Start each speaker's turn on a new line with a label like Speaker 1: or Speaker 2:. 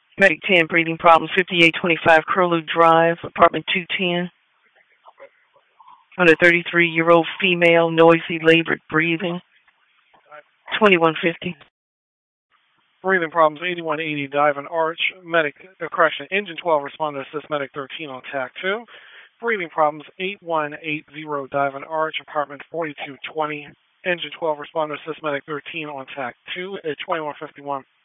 Speaker 1: Medic 10, breathing problems, 5825 Curlew Drive, apartment 210. On a 33-year-old female, noisy, labored breathing, 2150.
Speaker 2: Breathing problems, 8180 Dive and Arch, Engine 12, responder assist, Medic 13 on TAC 2. Breathing problems, 8180 Dive and Arch, apartment 4220. Engine 12, responder assist, Medic 13 on TAC 2 at 2151.